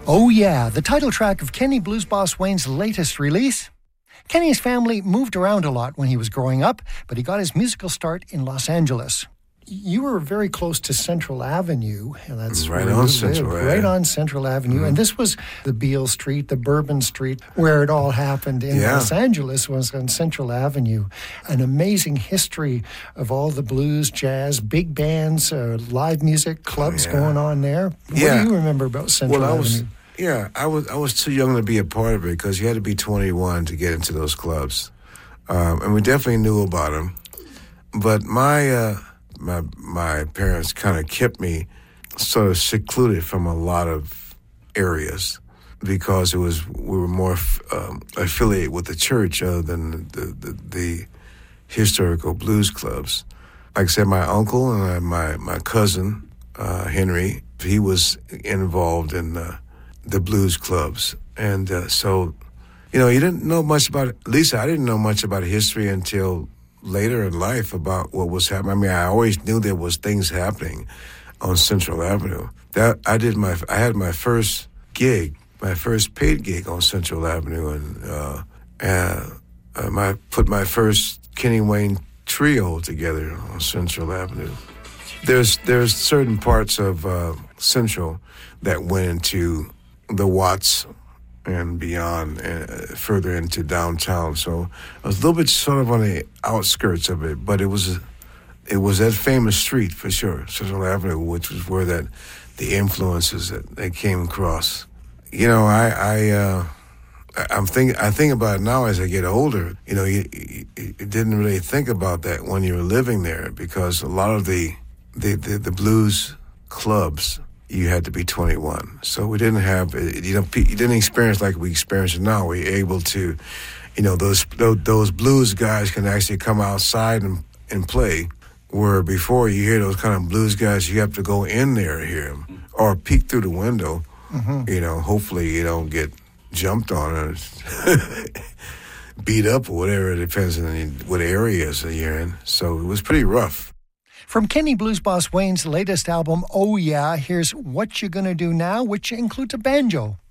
Oh Yeah, the title track of Kenny Blues Boss Wayne's latest release. Kenny's family moved around a lot when he was growing up, but he got his musical start in Los Angeles. You were very close to Central Avenue, and that's right on Central, right on Central Avenue. Mm-hmm. And this was the Beale Street, the Bourbon Street, where it all happened in Los Angeles, was on Central Avenue. An amazing history of all the blues, jazz, big bands, live music, clubs going on there. What do you remember about Central Avenue? I was too young to be a part of it because you had to be 21 to get into those clubs, and we definitely knew about them. But my parents kind of kept me sort of secluded from a lot of areas because we were more affiliated with the church other than the historical blues clubs. Like I said, my uncle and my cousin Henry, he was involved in the blues clubs, and so you didn't know much about it. At least I didn't know much about history until later in life about what was happening. I mean, I always knew there was things happening on Central Avenue. I had my first gig, my first paid gig on Central Avenue, and I put my first Kenny Wayne trio together on Central Avenue. There's certain parts of Central that went into the Watts and beyond, further into downtown. So I was a little bit sort of on the outskirts of it, but it was that famous street for sure, Central Avenue, which was where the influences that they came across. I think about it now as I get older. You didn't really think about that when you were living there because a lot of the blues clubs, you had to be 21. So we didn't have, you didn't experience like we experience it now. We're able to, those blues guys can actually come outside and play, where before you hear those kind of blues guys, you have to go in there to hear them or peek through the window. Mm-hmm. Hopefully you don't get jumped on or beat up or whatever. It depends on what areas you're in. So it was pretty rough. From Kenny Blues Boss Wayne's latest album, Oh Yeah, here's What You Gonna Do Now, which includes a banjo.